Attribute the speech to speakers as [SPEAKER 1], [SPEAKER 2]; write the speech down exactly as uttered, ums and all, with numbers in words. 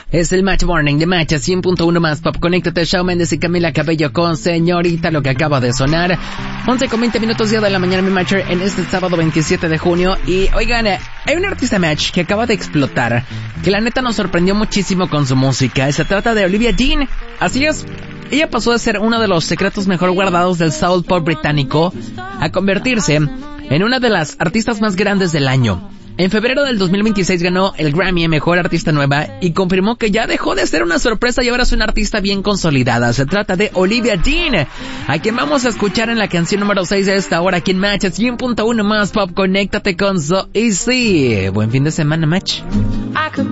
[SPEAKER 1] Es el Match Morning de Match cien punto uno más Pop. Conéctate, Shawn Mendes y Camila Cabello con Señorita, lo que acaba de sonar. once con veinte minutos día de la mañana, mi Matcher, en este sábado veintisiete de junio. Y oigan, hay un artista Match que acaba de explotar, que la neta nos sorprendió muchísimo con su música. Se trata de Olivia Dean. Así es, ella pasó de ser uno de los secretos mejor guardados del soul pop británico a convertirse en una de las artistas más grandes del año. En febrero del dos mil veintiséis ganó el Grammy a Mejor Artista Nueva y confirmó que ya dejó de ser una sorpresa y ahora es una artista bien consolidada. Se trata de Olivia Dean, a quien vamos a escuchar en la canción número seis de esta hora aquí en Match cien punto uno más Pop. Conéctate con So Easy. Buen fin de semana, Match.